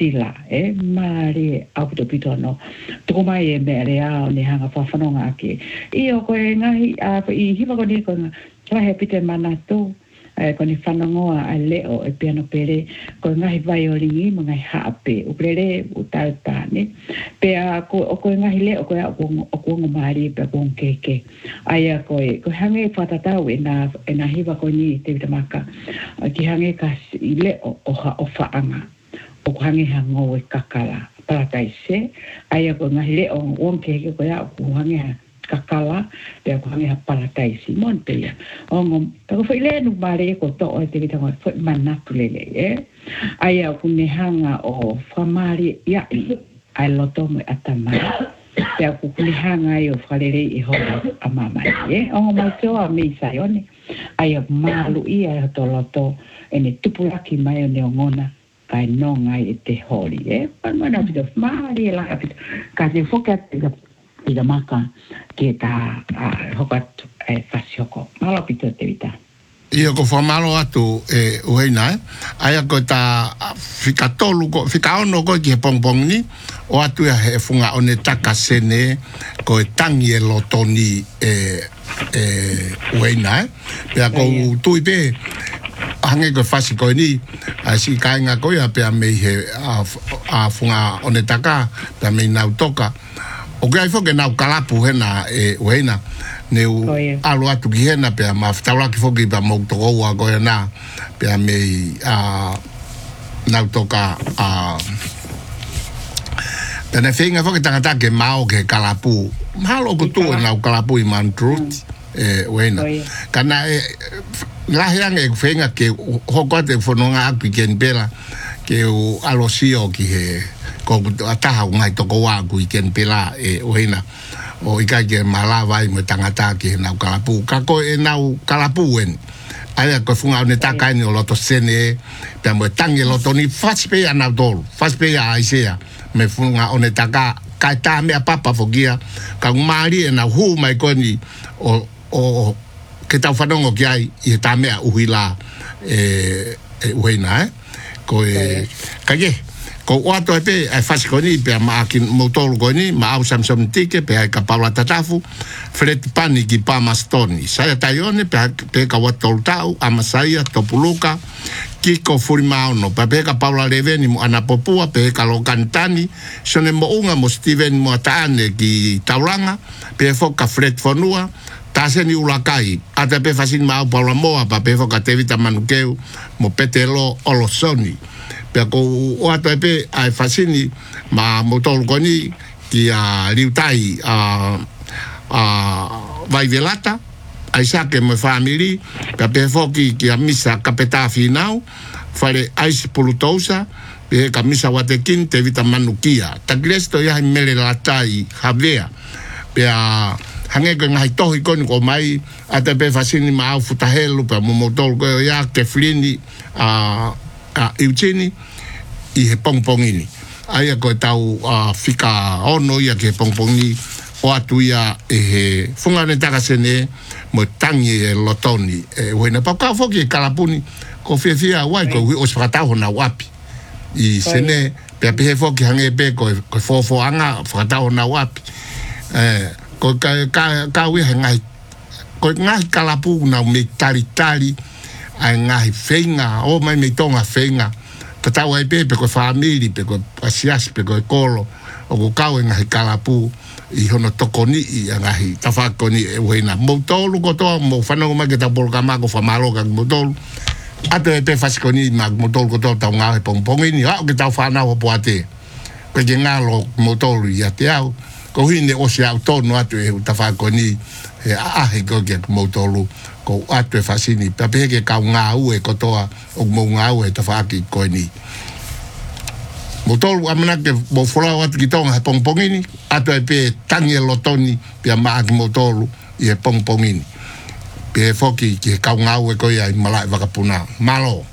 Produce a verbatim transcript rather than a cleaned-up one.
sila e mari au to pitono to mai e merea ni hanga fafanonga aki io ko ngai a i hiva ko ni ko la he pite manato e ko ni fanongoa a leo e piano pere ko ngai violini mo ngai hape u plere u tautani pe a ko ko ngai leo ko o ko mari pe ko keke aya ko ko hange fatata we na na hiva ko ni te maka ki hange ka ile o o faanga o hange hango e kakala para kaise aya ko ngai leo o keke ko ya ko hange kakala pe ko hange para kaisi monte ya ongo ko foi le no bare ko to o te vita ko foi manapulele e aya ko ne hanga o famari ya ai loto mo atama pe ko ni hanga yo falere i ho amama e ongo ma to a mi sayone aya malu ia to loto ene tupulaki mai ne ngona kai no ngai e te holi e pa mana pito mari la pito ka se fokat ida maka ke ta hokat e fasioko malo pito te vita io ko fa malo atu e uena aya ko ta fika tolu ko fika ono ko ki pong ni o atu ya he funga one taka sene ko tangi e lotoni e e uena ya ko tu pe hange ko fasi ko ni asi ka nga ko ya pe me he a funga one taka pe me na utoka o que fo que na kalapu hena e uena ne u alo atu ki hena pe ma ftaula ki fo ki pa mo to wa ko na pe me a na utoka a tena finga fo que tanga ke mao ke kalapu malo ko tu na kalapu i man truth e uena kana e la yang e finga ke hoko te fo no nga ki ken pela ke o alo sio ki he ko ataha ngai to ko wa ku ken pela e oina o ika ke malava i mo tangata ki na kalapu ka ko e na kalapu en aya ko funga ne taka ni lo to sene pe mo tangi lo to ni faspe ana dol faspe ya isia me funga one taka ka ta me papa fogia ka mari na hu mai ko ni o o ke ta fanongo ki ai i ta me uhila e e oina ko e ka ye ko wato pe ai fasi ko ni pe ma ki motor ko ni ma au samsung tike pe ai ka paula tatafu fret pani ki pa mastoni saya tayone pe pe ka wato tau amasaya topuluka kiko furimao no pe ka paula reveni mo ana popua pe ka lo kantani sone mo unga mo Steven mo taane ki tauranga pe fo ka fret fonua tase ni ulakai ata pe fasin ma paula moa pa pe fo ka tevita manukeu mo petelo olosoni pe ko o ato pe ai fasini ma motor ko ni ki a liutai a a vai velata ai sa ke me family pe pe foki ki a misa kapeta final fare ais polutosa pe camisa watekin te vita manukia ta gresto ya mele latai havea pe a hange ko ngai tohi kon ko mai ata pe fasini ma au futahelu pe mo motor ko ya ke flini a a Eugeni i he pongpongini aia ko tau a uh, fika ono ia ke pongpongi o atu ia e he fungane taka sene mo tangi e lotoni e wena pa ka foki kalapuni ko fia wai ko o sfata na wapi i sene pe pe foki hange pe ko ko fofo anga fata na wapi eh ko ka ka ka wi hangai ko ngai kalapu na me tari tari ai ngai feinga o mai me tonga feinga tata wai pe pe ko family pe ko asias pe ko kolo o ko kau nga kalapu i hono tokoni i nga hi tafakoni e wena mo tolu ko to mo fano ma ke ta bolka ma ko famalo ka mo tolu ato e pe fasikoni ma mo tolu ko to ta nga pongpongi ni ha ke ta fana o poate ko ke nga lo mo tolu ya te au ko hine o sia to no ato e tafakoni e a he ko ke mo tolu ko ato e fasini pa pe ke ka nga u e ko toa o mo nga u e tafaki ko ni motor amana ke bo fola wat ki tonga pongpongini ato e pe tangi lotoni pe ma ki motor i e pongpongini pe foki ke ka nga u e ko ia malai vakapuna malo